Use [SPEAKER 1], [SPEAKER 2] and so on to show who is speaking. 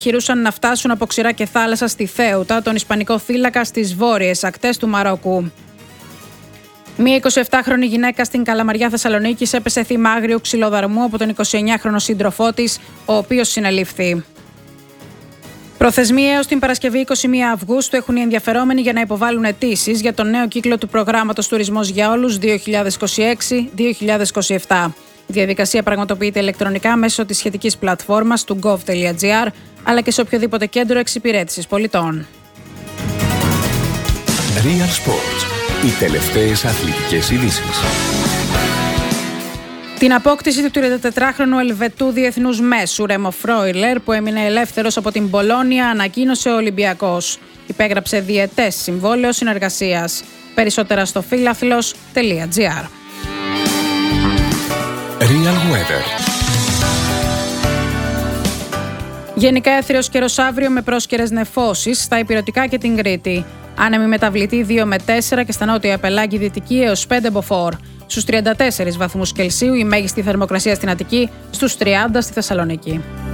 [SPEAKER 1] επιχειρούσαν να φτάσουν από ξηρά και θάλασσα στη Θέουτα, τον Ισπανικό θύλακα στις βόρειες ακτές του Μαρόκου. Μία 27χρονη γυναίκα στην Καλαμαριά Θεσσαλονίκης έπεσε θύμα άγριου ξυλοδαρμού από τον 29χρονο σύντροφό της, ο οποίος συνελήφθη. Προθεσμία έως την Παρασκευή 21 Αυγούστου έχουν οι ενδιαφερόμενοι για να υποβάλουν αιτήσεις για τον νέο κύκλο του προγράμματος Τουρισμός για Όλους 2026-2027. Η διαδικασία πραγματοποιείται ηλεκτρονικά μέσω της σχετικής πλατφόρμας του gov.gr, αλλά και σε οποιοδήποτε κέντρο εξυπηρέτησης πολιτών.
[SPEAKER 2] Real Sports. Οι τελευταίες αθλητικές ειδήσεις.
[SPEAKER 1] Την απόκτηση του 34χρονου Ελβετού διεθνούς μέσου Ρέμο Φρόιλερ, που έμεινε ελεύθερος από την Μπολόνια, ανακοίνωσε ο Ολυμπιακός. Υπέγραψε διετές συμβόλαιο συνεργασίας. Περισσότερα στο philathlos.gr.
[SPEAKER 2] Real Weather.
[SPEAKER 1] Γενικά έθριος καιρός αύριο με πρόσκαιρες νεφώσεις στα ηπειρωτικά και την Κρήτη. Άνεμη μεταβλητή 2 με 4 και στα νότια πελάγη δυτική έως 5 μποφόρ. Στους 34 βαθμούς Κελσίου η μέγιστη θερμοκρασία στην Αττική, στους 30 στη Θεσσαλονίκη.